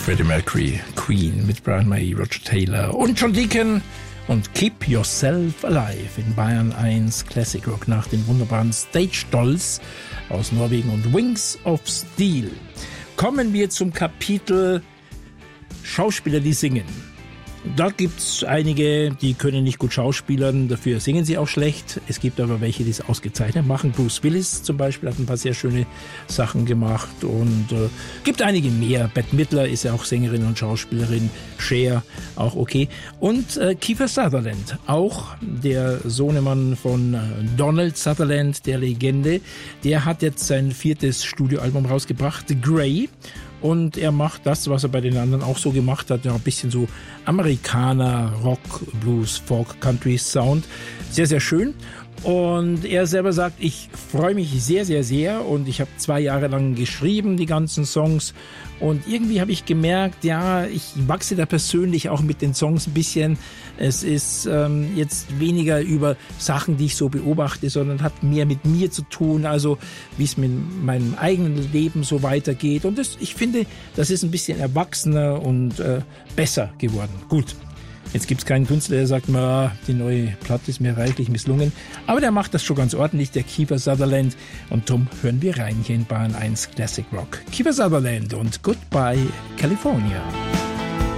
Freddie Mercury, Queen mit Brian May, Roger Taylor und John Deacon und Keep Yourself Alive in Bayern 1 Classic Rock nach den wunderbaren Stage Dolls aus Norwegen und Wings of Steel. Kommen wir zum Kapitel Schauspieler, die singen. Da gibt's einige, die können nicht gut schauspielern, dafür singen sie auch schlecht. Es gibt aber welche, die es ausgezeichnet machen. Bruce Willis zum Beispiel hat ein paar sehr schöne Sachen gemacht und gibt einige mehr. Bette Midler ist ja auch Sängerin und Schauspielerin. Cher auch okay. Und Kiefer Sutherland, auch der Sohnemann von Donald Sutherland, der Legende. Der hat jetzt sein 4. Studioalbum rausgebracht, The Grey. Und er macht das, was er bei den anderen auch so gemacht hat, ja, ein bisschen so Amerikaner, Rock, Blues, Folk, Country Sound. Sehr, sehr schön. Und er selber sagt, ich freue mich sehr, sehr, sehr und ich habe 2 Jahre lang geschrieben, die ganzen Songs. Und irgendwie habe ich gemerkt, ja, ich wachse da persönlich auch mit den Songs ein bisschen. Es ist jetzt weniger über Sachen, die ich so beobachte, sondern hat mehr mit mir zu tun, also wie es mit meinem eigenen Leben so weitergeht. Und ich finde, das ist ein bisschen erwachsener und besser geworden. Gut. Jetzt gibt's keinen Künstler, der sagt, die neue Platte ist mir reichlich misslungen. Aber der macht das schon ganz ordentlich, der Kiefer Sutherland. Und darum hören wir rein hier in Bayern 1 Classic Rock. Kiefer Sutherland und Goodbye California.